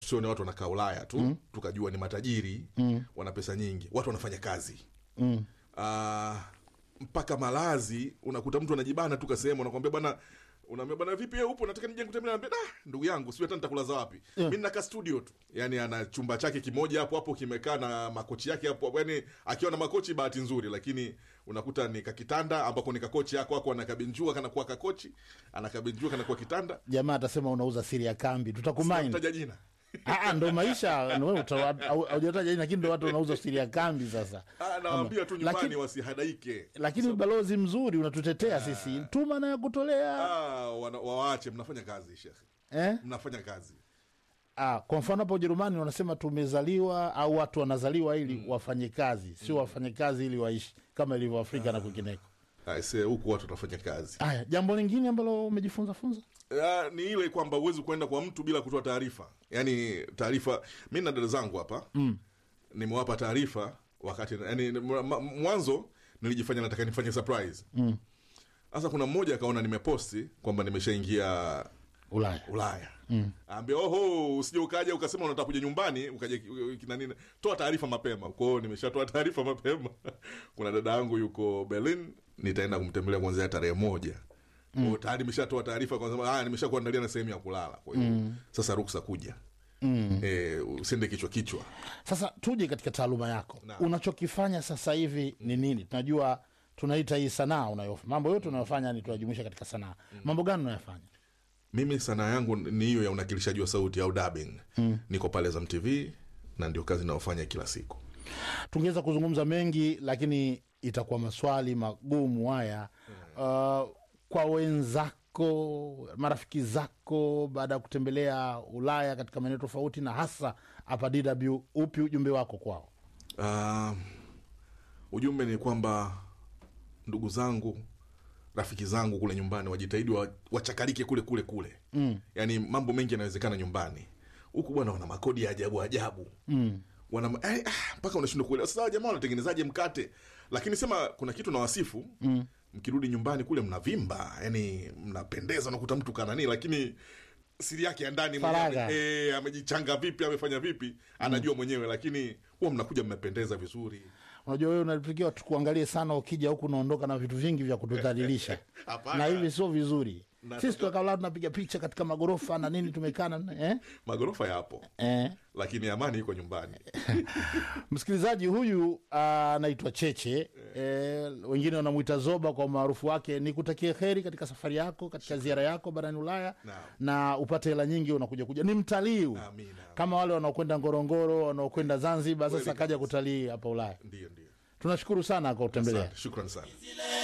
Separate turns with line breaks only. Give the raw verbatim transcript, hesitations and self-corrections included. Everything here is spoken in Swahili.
tusione watu wanakaa Ulaya tu mm. tukajua ni matajiri mm. wana pesa nyingi. Watu wanafanya kazi mm. uh, mpaka malazi unakuta mtu anajibana tu kasema, unakwambia bwana, unaambia bwana vipi wewe upo, nataka nije kutembelea, anambia ah ndugu yangu sio hata nitakulaza wapi yeah. mimi nina studio tu. Yani ana chumba chake kimoja hapo hapo kimekaa na makochi yake hapo, yani akiwa na makochi bahati nzuri, lakini unakuta ni kakitanda ambako ni kakochi yako wako anakabinjua kana kuwa kakochi, anakabinjua kana kuwa kitanda.
Jamaa atasema unauza siri ya kambi, tutakumaini
mtaja jina.
Ah, ndo maisha wewe hujataja jina, lakini ndo watu wanauza siri ya kambi sasa.
Ah, naambia tu nyumbani wasihadaike.
Lakini so, balozi mzuri unatutetea ah, sisi. Tuma na ya kutolea.
Ah, waache mnafanya kazi Sheikh.
Eh?
Mnafanya kazi.
Ah, kwa mfano hapo Ujerumani wanasema tumezaliwa au watu wanazaliwa ili mm. wafanye kazi, sio mm. wafanye kazi ili waishi kama ilivyo Afrika ah. na kwingineko.
Ah, sasa huko watu wanafanya kazi.
Haya, jambo lingine ambalo umejifunza funza?
Uh, ni ile kwamba uwezi kwenda kwa mtu bila kutoa taarifa. Yaani taarifa, mimi na dada zangu hapa mm. nimewapa taarifa wakati, yani mwanzo nilijifanya nataka nifanye surprise. Mm. Sasa kuna mmoja akaona nimeposti kwamba nimeshaingia
Ulaya.
Ulaya. Mm. Ambia oho usije ukaja ukasema unataka kuja nyumbani, ukaje kina nini? Toa taarifa mapema. Kwa hiyo nimeshatoa taarifa mapema. Kuna dada yangu yuko Berlin, nitaenda kumtembelea kuanzia tarehe moja. Mm. Tayari nimeshatoa taarifa kwa sababu ah nimeshakuandalia na sehemu ya kulala. Kwa hiyo mm. sasa ruksa kuja. Mm. Eh, usende kichwa kichwa.
Sasa tuje katika taaluma yako. Na unachokifanya sasa hivi ni nini? Tunajua tunaita hii sanaa unayofanya. Mambo yote unayofanya ni tunajumuisha katika sanaa. Mm. Mambo gani unayofanya?
Mimi sanaa yangu ni hiyo ya unakilishaji wa sauti au dubbing. Mm. Niko pale Azam T V na ndio kazi ninayofanya kila siku.
Tungeweza kuzungumza mengi lakini itakuwa maswali magumu haya. Mm. Uh, kwa wenzako, marafiki zako baada ya kutembelea Ulaya katika maeneo tofauti na hasa hapa D W, upi ujumbe wako kwao?
Uh, ujumbe ni kwamba ndugu zangu, rafiki zangu kule nyumbani wajitahidi wa, wachakalike kule kule kule. Mm. Yaani mambo mengi yanawezekana nyumbani. Huku bwana wana makodi ya ajabu ajabu. Mm. Wana eh, ah, mpaka unashindwa kuelewa sasa jamaa wanatengenezaje mkate. Lakini sema kuna kitu na wasifu. Mm. Mkirudi nyumbani kule mnavimba, yani mnapendeza, unakuta mtu kana nini, lakini siri yake ya ndani mwenyewe eh amejichanga vipi, amefanya vipi, anajua mm. mwenyewe, lakini huwa mnakuja mmependeza vizuri.
Unajua wewe unalipikiwa tukuangalie sana, ukija huku unaondoka na vitu vingi vya kutudhalilisha. Na hivi sio vizuri. Na sisi tukawa tunapiga picha katika magorofa na nini tumekana eh?
Magorofa yapo. Eh. Lakini amani iko nyumbani.
Msikilizaji huyu anaitwa uh, Cheche, eh, wengine wanamuita Zoba kwa maarufu wake. Nikutakie kheri katika safari yako, katika ziara yako barani Ulaya no. na upate hela nyingi unakuja kuja. Ni mtalii. Amina. Kama wale wanaokwenda Ngorongoro, wanaokwenda Zanzibar, sasa kaja kutalii hapa Ulaya.
Ndio ndio.
Tunashukuru sana kwa kutembelea.
Shukrani sana.